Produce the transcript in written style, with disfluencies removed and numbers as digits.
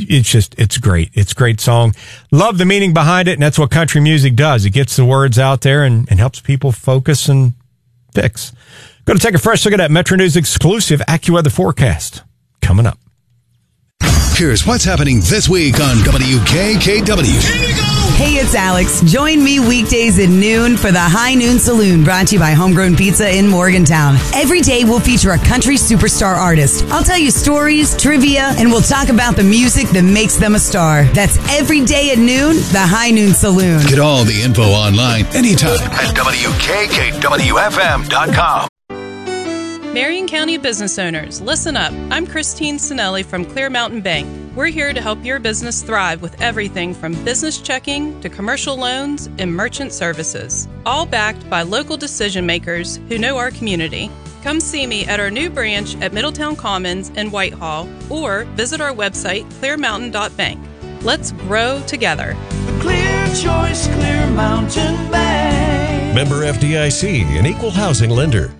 it's great. It's a great song. Love the meaning behind it, and that's what country music does. It gets the words out there and helps people focus and fix. Going to take a fresh look at that Metro News exclusive AccuWeather forecast coming up. Here's what's happening this week on WKKW. Hey, it's Alex. Join me weekdays at noon for the High Noon Saloon, brought to you by Homegrown Pizza in Morgantown. Every day we'll feature a country superstar artist. I'll tell you stories, trivia, and we'll talk about the music that makes them a star. That's every day at noon, the High Noon Saloon. Get all the info online anytime at WKKWFM.com. Marion County business owners, listen up. I'm Christine Sinelli from Clear Mountain Bank. We're here to help your business thrive with everything from business checking to commercial loans and merchant services, all backed by local decision makers who know our community. Come see me at our new branch at Middletown Commons in Whitehall or visit our website, clearmountain.bank. Let's grow together. The clear choice, Clear Mountain Bank. Member FDIC, an equal housing lender.